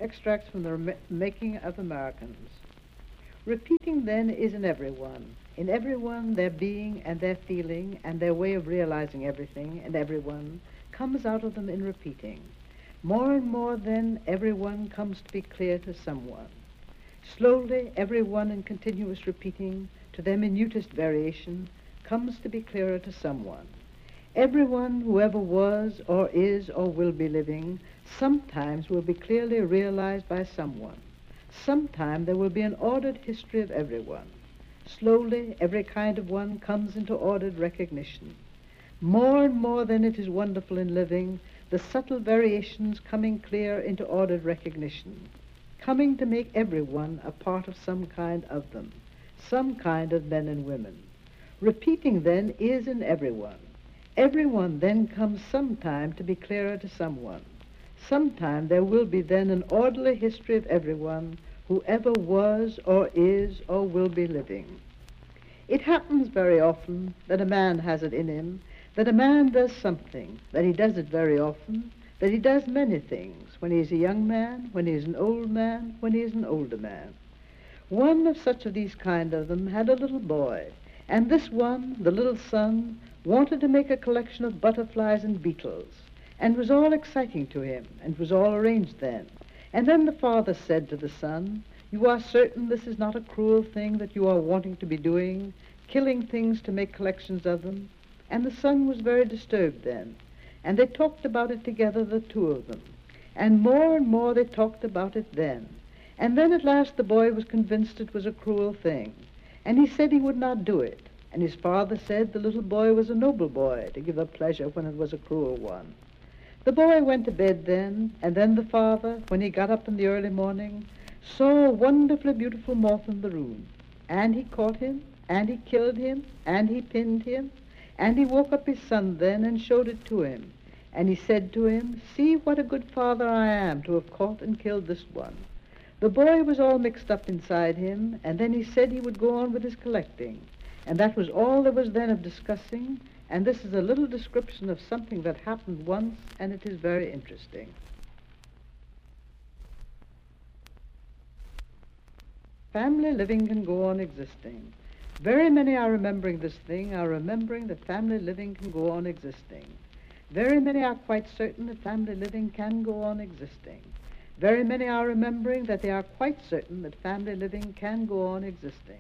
Extracts from the Making of Americans. Repeating, then, is in everyone their being and their feeling and their way of realizing everything and everyone comes out of them in repeating. More and more, then, everyone comes to be clear to someone. Slowly, everyone in continuous repeating, to their minutest variation, comes to be clearer to someone. Everyone who ever was or is or will be living sometimes will be clearly realized by someone. Sometime there will be an ordered history of everyone. Slowly, every kind of one comes into ordered recognition. More and more than it is wonderful in living, the subtle variations coming clear into ordered recognition, coming to make everyone a part of some kind of them, some kind of men and women. Repeating, then, is in everyone. Everyone then comes sometime to be clearer to someone. Sometime there will be then an orderly history of everyone who ever was or is or will be living. It happens very often that a man has it in him, that a man does something, that he does it very often, that he does many things, when he is a young man, when he is an old man, when he is an older man. One of such of these kind of them had a little boy, and this one, the little son, wanted to make a collection of butterflies and beetles, and was all exciting to him, and was all arranged then. And then the father said to the son, "You are certain this is not a cruel thing that you are wanting to be doing, killing things to make collections of them?" And the son was very disturbed then, and they talked about it together, the two of them, and more they talked about it then. And then at last the boy was convinced it was a cruel thing, and he said he would not do it. And his father said the little boy was a noble boy to give up pleasure when it was a cruel one. The boy went to bed then, and then the father, when he got up in the early morning, saw a wonderfully beautiful moth in the room. And he caught him, and he killed him, and he pinned him, and he woke up his son then and showed it to him. And he said to him, "See what a good father I am to have caught and killed this one." The boy was all mixed up inside him, and then he said he would go on with his collecting. And that was all there was then of discussing, and this is a little description of something that happened once, and it is very interesting. Family living can go on existing. Very many are remembering this thing, are remembering that family living can go on existing. Very many are quite certain that family living can go on existing. Very many are remembering that they are quite certain that family living can go on existing.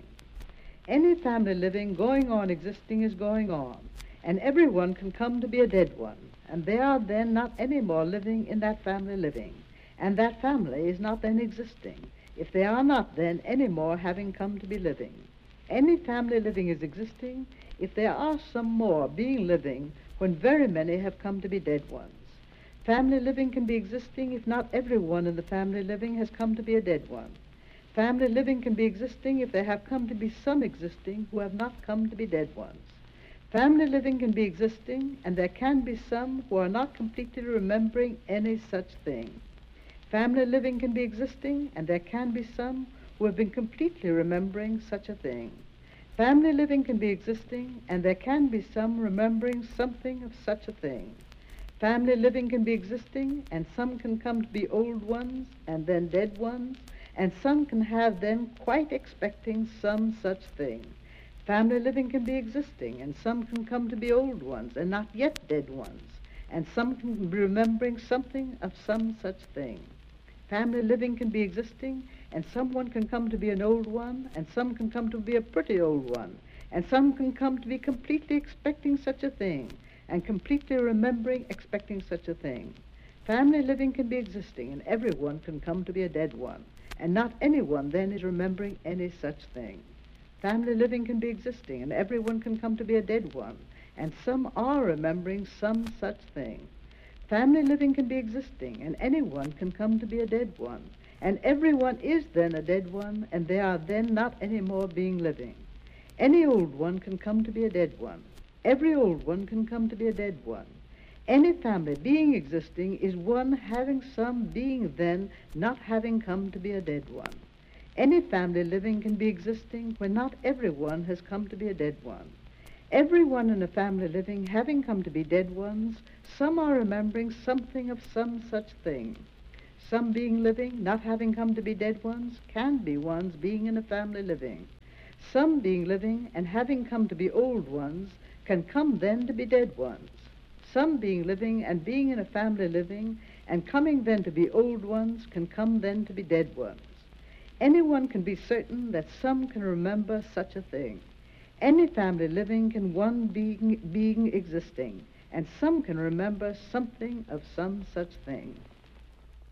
Any family living going on existing is going on, and everyone can come to be a dead one, and they are then not any more living in that family living, and that family is not then existing, if they are not then any more having come to be living. Any family living is existing if there are some more being living when very many have come to be dead ones. Family living can be existing if not everyone in the family living has come to be a dead one. Family living can be existing if there have come to be some existing who have not come to be dead ones. Family living can be existing, and there can be some who are not completely remembering any such thing. Family living can be existing, and there can be some who have been completely remembering such a thing. Family living can be existing, and there can be some remembering something of such a thing. Family living can be existing, and some can come to be old ones, and then dead ones, and some can have then quite expecting some such thing. Family living can be existing, and some can come to be old ones, and not yet dead ones, and some can be remembering something of some such thing. Family living can be existing, and someone can come to be an old one, and some can come to be a pretty old one, and some can come to be completely expecting such a thing, and completely remembering expecting such a thing. Family living can be existing, and everyone can come to be a dead one, and not anyone then is remembering any such thing. Family living can be existing, and everyone can come to be a dead one, and some are remembering some such thing. Family living can be existing, and anyone can come to be a dead one, and everyone is then a dead one, and they are then not any more being living. Any old one can come to be a dead one. Every old one can come to be a dead one. Any family being existing is one having some being then not having come to be a dead one. Any family living can be existing when not everyone has come to be a dead one. Everyone in a family living having come to be dead ones, some are remembering something of some such thing. Some being living, not having come to be dead ones, can be ones being in a family living. Some being living and having come to be old ones can come then to be dead ones. Some being living and being in a family living and coming then to be old ones can come then to be dead ones. Anyone can be certain that some can remember such a thing. Any family living can one being existing, and some can remember something of some such thing.